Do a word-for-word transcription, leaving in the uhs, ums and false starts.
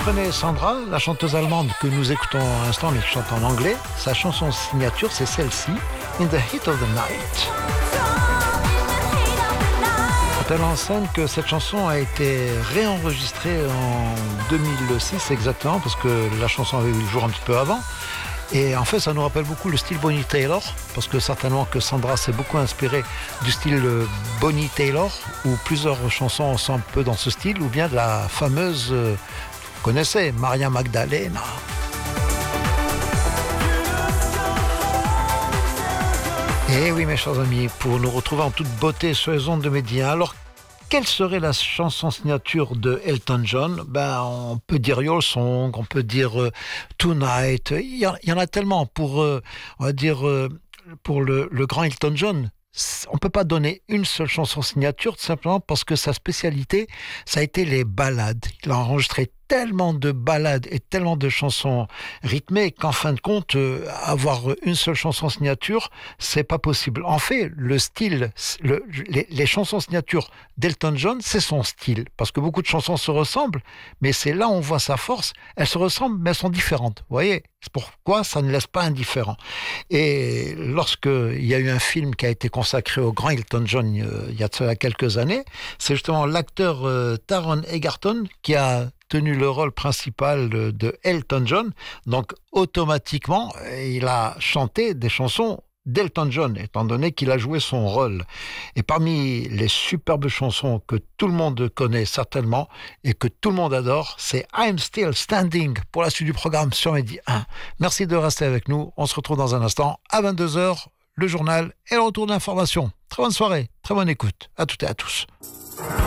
comprenez Sandra, la chanteuse allemande que nous écoutons à l'instant, mais qui chante en anglais. Sa chanson signature, c'est celle-ci, In the Heat of the Night. Elle enseigne que cette chanson a été réenregistrée en deux mille six exactement, parce que la chanson avait eu le jour un petit peu avant. Et en fait, ça nous rappelle beaucoup le style Bonnie Taylor, parce que certainement que Sandra s'est beaucoup inspirée du style Bonnie Taylor, où plusieurs chansons sont un peu dans ce style, ou bien de la fameuse, vous connaissez, Maria Magdalena. Et oui, mes chers amis, pour nous retrouver en toute beauté sur les ondes de Média. Alors, quelle serait la chanson signature de Elton John? Ben, on peut dire Your Song, on peut dire euh, Tonight. Il y, en, il y en a tellement pour, euh, on va dire, euh, pour le, le grand Elton John. On ne peut pas donner une seule chanson signature, tout simplement parce que sa spécialité, ça a été les ballades. Il a enregistré tellement de ballades et tellement de chansons rythmées qu'en fin de compte, euh, avoir une seule chanson signature, c'est pas possible. En fait, le style, le, les, les chansons signatures d'Elton John, c'est son style. Parce que beaucoup de chansons se ressemblent, mais c'est là où on voit sa force. Elles se ressemblent, mais elles sont différentes. Vous voyez ? C'est pourquoi ça ne laisse pas indifférent. Et lorsqu'il y a eu un film qui a été consacré au grand Elton John euh, il y a de cela quelques années, c'est justement l'acteur euh, Taron Egerton qui a tenu le rôle principal de Elton John. Donc, automatiquement, il a chanté des chansons d'Elton John, étant donné qu'il a joué son rôle. Et parmi les superbes chansons que tout le monde connaît certainement et que tout le monde adore, c'est I'm Still Standing pour la suite du programme sur Medi un. Merci de rester avec nous. On se retrouve dans un instant à vingt-deux heures, le journal et le retour d'information. Très bonne soirée, très bonne écoute. À toutes et à tous.